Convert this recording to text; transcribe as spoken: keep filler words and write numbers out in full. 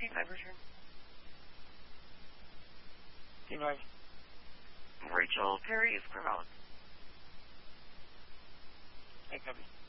five return. Team five. Rachel Perry is Corvallis. I copy.